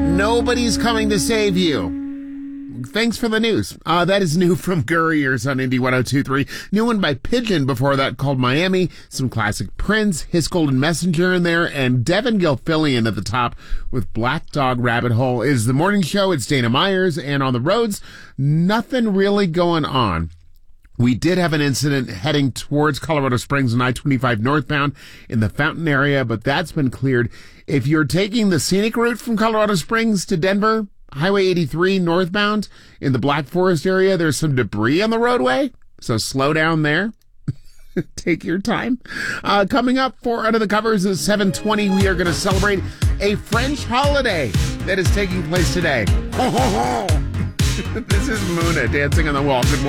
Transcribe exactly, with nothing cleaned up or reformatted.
Nobody's coming to save you. Thanks for the news. Uh, that is new from Gurriers on Indy one oh two point three. New one by Pigeon before that called Miami. Some classic Prince, His Golden Messenger in there, and Devin Gilfillian at the top with Black Dog Rabbit Hole. Is the morning show. It's Dana Myers, and on the roads, nothing really going on. We did have an incident heading towards Colorado Springs on I twenty-five northbound in the Fountain area, but that's been cleared. If you're taking the scenic route from Colorado Springs to Denver, Highway eighty-three northbound in the Black Forest area, there's some debris on the roadway, so slow down there. Take your time. Uh, coming up for Under the Covers at seven twenty, we are going to celebrate a French holiday that is taking place today. Ho, ho, ho. This is Muna dancing on the wall. Good morning.